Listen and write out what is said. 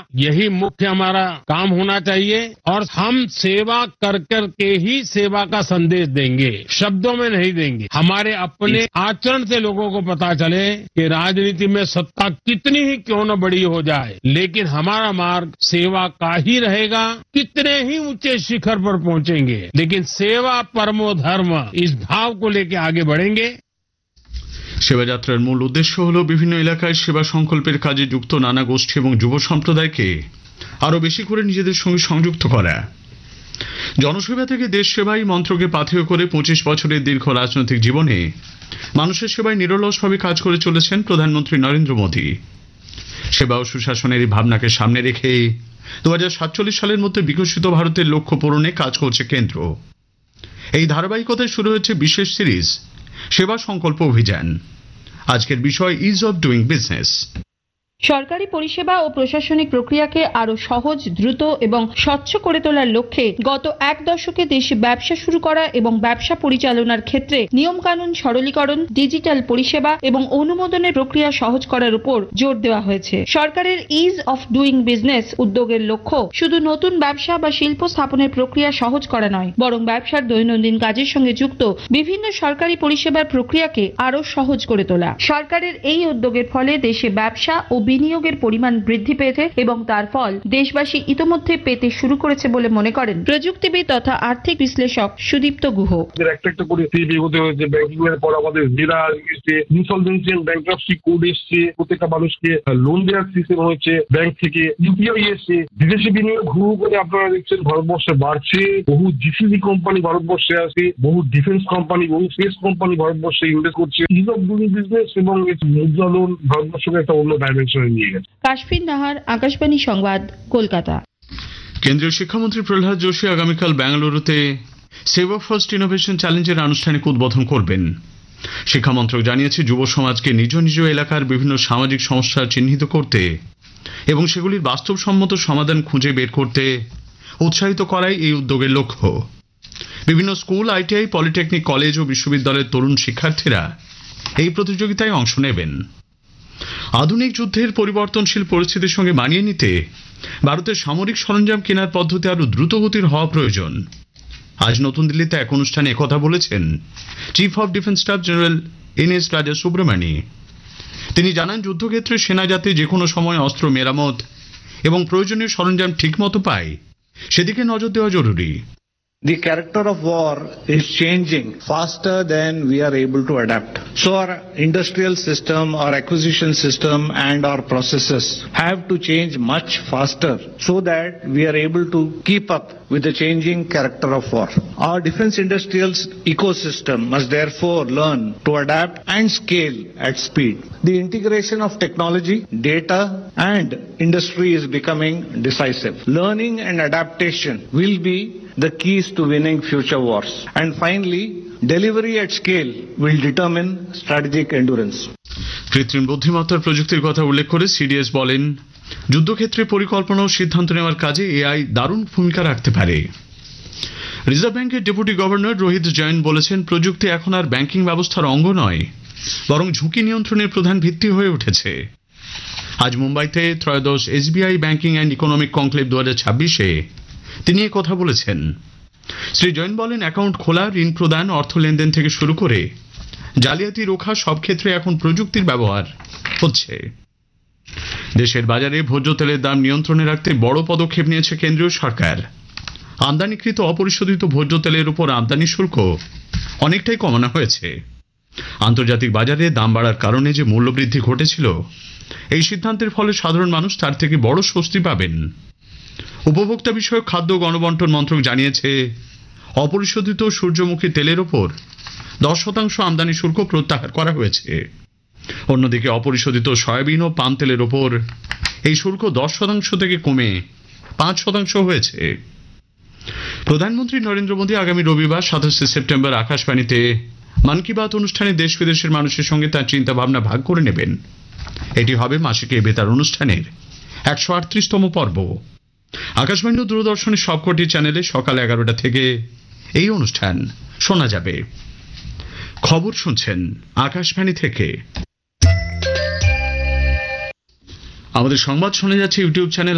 यही मुख्य हमारा काम होना चाहिए और हम सेवा कर के ही सेवा का संदेश देंगे, शब्दों में नहीं देंगे। हमारे अपने आचरण से लोगों को पता चले कि राजनीति में सत्ता कितनी ही क्यों न बड़ी हो जाए, लेकिन हमारा मार्ग सेवा का ही रहेगा। कितने ही ऊंचे शिखर पर पहुंचेंगे, लेकिन सेवा परमो धर्म, इस भाव को लेकर आगे बढ़ेंगे। সেবাযাত্রার মূল উদ্দেশ্য হল বিভিন্ন এলাকায় সেবা সংকল্পের কাজে যুক্ত নানা গোষ্ঠী এবং যুব সম্প্রদায়কে আরো বেশি করে নিজেদের সঙ্গে সংযুক্ত করা। জনসেবা থেকে দেশ সেবাই মন্ত্রকে পাথেয় করে 25 বছরের দীর্ঘ রাজনৈতিক জীবনে মানুষের সেবায় নিরলসভাবে কাজ করে চলেছেন প্রধানমন্ত্রী নরেন্দ্র মোদী। সেবা ও সুশাসনের এই ভাবনাকে সামনে রেখে 2047 সালের মধ্যে বিকশিত ভারতের লক্ষ্য পূরণে কাজ করছে কেন্দ্র। এই ধারাবাহিকতায় শুরু হচ্ছে বিশেষ সিরিজ সেবা সংকল্প অভিযান। আজকের বিষয় ইজ অফ ডুইং বিজনেস। সরকারি পরিষেবা ও প্রশাসনিক প্রক্রিয়াকে আরো সহজ, দ্রুত এবং স্বচ্ছ করে তোলার লক্ষ্যে গত এক দশকে দেশে ব্যবসা শুরু করা এবং ব্যবসা পরিচালনার ক্ষেত্রে নিয়মকানুন সরলীকরণ, ডিজিটাল পরিষেবা এবং অনুমোদনের প্রক্রিয়া সহজ করার উপর জোর দেওয়া হয়েছে। সরকারের ইজ অফ ডুইং বিজনেস উদ্যোগের লক্ষ্য শুধু নতুন ব্যবসা বা শিল্প স্থাপনের প্রক্রিয়া সহজ করা নয়, বরং ব্যবসার দৈনন্দিন কাজের সঙ্গে যুক্ত বিভিন্ন সরকারি পরিষেবার প্রক্রিয়াকে আরো সহজ করে তোলা। সরকারের এই উদ্যোগের ফলে দেশে ব্যবসা ও বিনিয়োগের পরিমাণ বৃদ্ধি পেয়েছে এবং তার ফল দেশবাসী ইতোমধ্যে পেতে শুরু করেছে বলে মনে করেন প্রযুক্তিবিদ তথা আর্থিক বিশ্লেষক সুদীপ্ত গুহ। একটা করে স্টেপ এগোতে হয়েছে। ব্যাংকিং এর পর আমাদের জেরা এসেছে, ইনসলভেন্সি এন্ড ব্যাংক্রাপসি কোড এসেছে, প্রত্যেকটা মানুষকে লোন দেওয়ার সিস্টেম হয়েছে ব্যাংক থেকে, ইউপিআই এসেছে, বিদেশি বিনিয়োগ হুড় করে আপনারা দেখছেন ভারতবর্ষে বাড়ছে। বহু জিসিসি কোম্পানি ভারতবর্ষে আছে, বহু ডিফেন্স কোম্পানি, বহু স্পেস কোম্পানি ভারতবর্ষে ইনভেস্ট করছে। ইজ অফ ডুইং বিজনেস এবং মুদ্রা লোন ভারতবর্ষকে একটা অন্য ডাইমেনশন। কাশফিন নাহার, আকাশবাণী সংবাদ, কলকাতা। কেন্দ্রীয় শিক্ষামন্ত্রী প্রহ্লাদ যোশী আগামীকাল বেঙ্গালুরুতে সেবা ফার্স্ট ইনোভেশন চ্যালেঞ্জের আনুষ্ঠানিক উদ্বোধন করবেন। শিক্ষামন্ত্রক জানিয়েছে, যুব সমাজকে নিজ নিজ এলাকার বিভিন্ন সামাজিক সমস্যা চিহ্নিত করতে এবং সেগুলির বাস্তবসম্মত সমাধান খুঁজে বের করতে উৎসাহিত করাই এই উদ্যোগের লক্ষ্য। বিভিন্ন স্কুল, আইটিআই, পলিটেকনিক কলেজ ও বিশ্ববিদ্যালয়ের তরুণ শিক্ষার্থীরা এই প্রতিযোগিতায় অংশ নেবেন। আধুনিক যুদ্ধের পরিবর্তনশীল পরিস্থিতির সঙ্গে মানিয়ে নিতে ভারতের সামরিক সরঞ্জাম কেনার পদ্ধতি আরো দ্রুতগতির হওয়া প্রয়োজন। আজ নতুন দিল্লিতে এক অনুষ্ঠানে একথা বলেছেন chief of defence staff general NS রাজা সুব্রমণি। তিনি জানান, যুদ্ধক্ষেত্রে সেনা যাতে যে কোনো সময় অস্ত্র মেরামত এবং প্রয়োজনীয় সরঞ্জাম ঠিকমতো পায় সেদিকে নজর দেওয়া জরুরি। The character of war is changing faster than we are able to adapt. So our industrial system, our acquisition system and our processes have to change much faster so that we are able to keep up with the changing character of war. Our defense industrial ecosystem must therefore learn to adapt and scale at speed. The integration of technology, data and industry is becoming decisive. Learning and adaptation will be the keys to winning future wars. And finally, delivery at scale will determine strategic endurance. কৃত্রিম বুদ্ধিমত্তার প্রযুক্তির কথা উল্লেখ করে CDS বলেন, যুদ্ধক্ষেত্রে পরিকল্পনা ও সিদ্ধান্ত নেওয়ার কাজে এআই দারুণ ভূমিকা রাখতে পারে। রিজার্ভ ব্যাংকের ডেপুটি গভর্নর রোহিত জৈন বলেছেন, প্রযুক্তি এখন আর ব্যাংকিং ব্যবস্থার অঙ্গ নয়, বরং ঝুঁকি নিয়ন্ত্রণের প্রধান ভিত্তি হয়ে উঠেছে। আজ মুম্বাইতে ত্রয়োদশ SBI banking and economic conclave 2026-এ তিনি কথা বলেছেন। শ্রী জৈন বলেন, অ্যাকাউন্ট খোলা, ঋণ প্রদান, অর্থ লেনদেন থেকে শুরু করে জালিয়াতি রোখা সব ক্ষেত্রে এখন প্রযুক্তির ব্যবহার হচ্ছে। দেশের বাজারে ভোজ্য তেলের দাম নিয়ন্ত্রণে রাখতে বড় পদক্ষেপ নিয়েছে কেন্দ্রীয় সরকার। আমদানিকৃত অপরিশোধিত ভোজ্য তেলের উপর আমদানি শুল্ক অনেকটাই কমানো হয়েছে। আন্তর্জাতিক বাজারে দাম বাড়ার কারণে যে মূল্যবৃদ্ধি ঘটেছিল, এই সিদ্ধান্তের ফলে সাধারণ মানুষ তার থেকে বড় স্বস্তি পাবেন। উপভোক্তা বিষয়ক খাদ্য গণবন্টন মন্ত্রক জানিয়েছে, অপরিশোধিত সূর্যমুখী তেলের ওপর 10% আমদানি শুল্ক প্রত্যাহার করা হয়েছে। অন্যদিকে অপরিশোধিত সয়াবিন ও পাম তেলের ওপর এই শুল্ক 10% থেকে কমে 5% হয়েছে। প্রধানমন্ত্রী নরেন্দ্র মোদী আগামী রবিবার 27 সেপ্টেম্বর আকাশবাণীতে মন কি বাত অনুষ্ঠানে দেশ বিদেশের মানুষের সঙ্গে তার চিন্তা ভাবনা ভাগ করে নেবেন। এটি হবে মাসিক এই বেতার অনুষ্ঠানের 138তম পর্ব। আকাশবাণী ও দূরদর্শনের সবকটি চ্যানেলে সকাল 11টা থেকে এই অনুষ্ঠান শোনা যাবে। খবর শুনছেন আকাশবাণী থেকে। আমাদের সংবাদ শোনা যাচ্ছে ইউটিউব চ্যানেল